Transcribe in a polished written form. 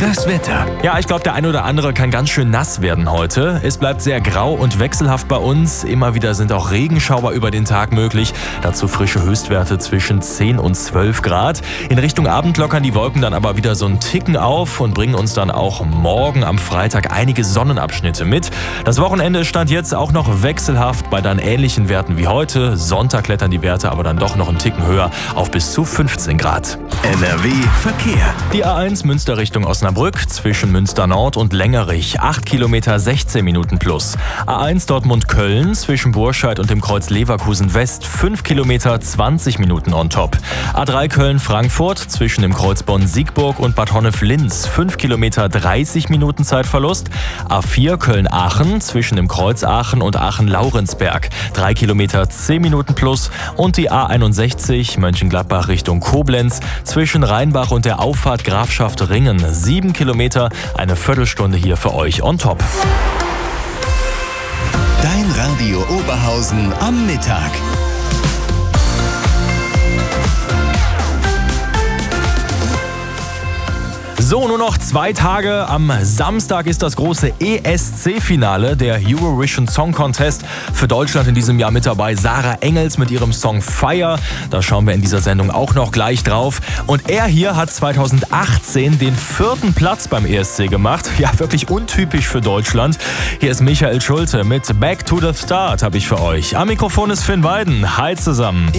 Das Wetter. Ja, ich glaube, der ein oder andere kann ganz schön nass werden heute. Es bleibt sehr grau und wechselhaft bei uns. Immer wieder sind auch Regenschauer über den Tag möglich. Dazu frische Höchstwerte zwischen 10 und 12 Grad. In Richtung Abend lockern die Wolken dann aber wieder so einen Ticken auf und bringen uns dann auch morgen am Freitag einige Sonnenabschnitte mit. Das Wochenende stand jetzt auch noch wechselhaft bei dann ähnlichen Werten wie heute. Sonntag klettern die Werte aber dann doch noch einen Ticken höher auf bis zu 15 Grad. NRW Verkehr. Die A1 Münster Richtung Osnabrück zwischen Münster Nord und Längerich. 8 Kilometer 16 Minuten plus. A1 Dortmund-Köln zwischen Burscheid und dem Kreuz Leverkusen West. 5 Kilometer 20 Minuten on top. A3 Köln-Frankfurt zwischen dem Kreuz Bonn-Siegburg und Bad Honnef-Linz. 5 Kilometer 30 Minuten Zeitverlust. A4 Köln-Aachen zwischen dem Kreuz Aachen und Aachen-Laurenzberg. 3 Kilometer 10 Minuten plus. Und die A61 Mönchengladbach Richtung Koblenz zwischen Rheinbach und der Auffahrt Grafschaft Ringen. 7 Kilometer, eine Viertelstunde hier für euch on top. Dein Radio Oberhausen am Mittag. So, nur noch 2 Tage. Am Samstag ist das große ESC-Finale, der Eurovision Song Contest. Für Deutschland in diesem Jahr mit dabei Sarah Engels mit ihrem Song Fire. Da schauen wir in dieser Sendung auch noch gleich drauf. Und er hier hat 2018 den 4. Platz beim ESC gemacht. Ja, wirklich untypisch für Deutschland. Hier ist Michael Schulte mit Back to the Start habe ich für euch. Am Mikrofon ist Finn Weiden. Hi zusammen.